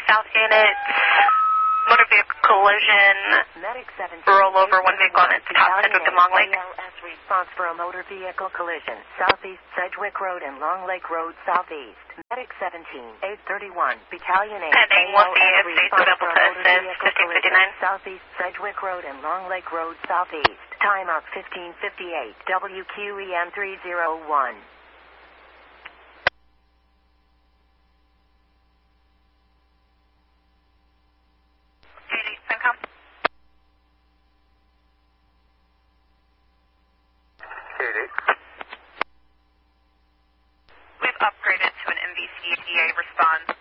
South unit. Motor vehicle collision. Medic 17. Roll over one vehicle on its top side of the Long Lake. ALS response for a motor vehicle collision. Southeast Sedgwick Road and Long Lake Road Southeast. Medic 17, 831, Battalion 8. Heading will be ALS response available for to a motor assist, vehicle 1559. collision. Southeast Sedgwick Road and Long Lake Road Southeast. Timeout 1558. WQEM 301. We've upgraded to an MVCDA response.